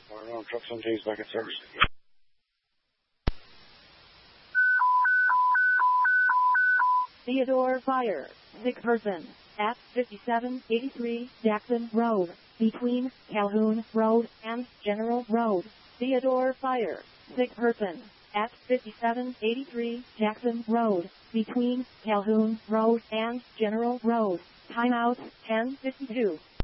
Truck Sundays back at service. Theodore Fire, sick person, at 5783 Jackson Road, between Calhoun Road and General Road. Theodore Fire, sick person, at 5783 Jackson Road, between Calhoun Road and General Road. Timeout 10:52.